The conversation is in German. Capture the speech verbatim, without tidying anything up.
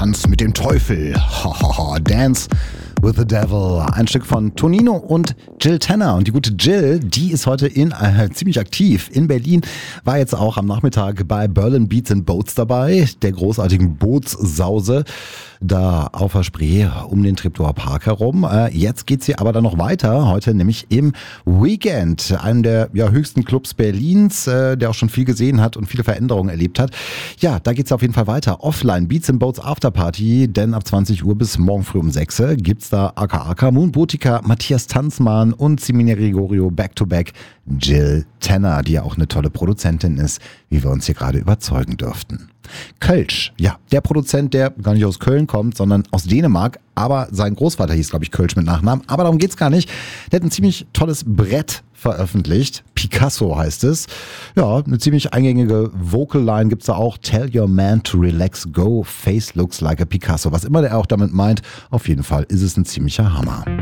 Tanz mit dem Teufel. Dance with the Devil. Ein Stück von Tonino und Jill Tenner. Und die gute Jill, die ist heute in, äh, ziemlich aktiv in Berlin, war jetzt auch am Nachmittag bei Berlin Beats and Boats dabei, der großartigen Bootssause da auf der Spree um den Treptower Park herum. Äh, jetzt geht's hier aber dann noch weiter, heute nämlich im Weekend, einem der ja, höchsten Clubs Berlins, äh, der auch schon viel gesehen hat und viele Veränderungen erlebt hat. Ja, da geht's auf jeden Fall weiter. Offline, Beats and Boats Afterparty, denn ab zwanzig Uhr bis morgen früh um sechs gibt's da Aka Aka, Moon Botica, Matthias Tanzmann und Simone Gregorio back-to-back Jill Tenner, die ja auch eine tolle Produzentin ist, wie wir uns hier gerade überzeugen dürften. Kölsch, ja, der Produzent, der gar nicht aus Köln kommt, sondern aus Dänemark, aber sein Großvater hieß, glaube ich, Kölsch mit Nachnamen, aber darum geht's gar nicht. Der hat ein ziemlich tolles Brett veröffentlicht, Picasso heißt es. Ja, eine ziemlich eingängige Vocal-Line gibt's da auch, Tell your man to relax, go, face looks like a Picasso. Was immer der auch damit meint, auf jeden Fall ist es ein ziemlicher Hammer.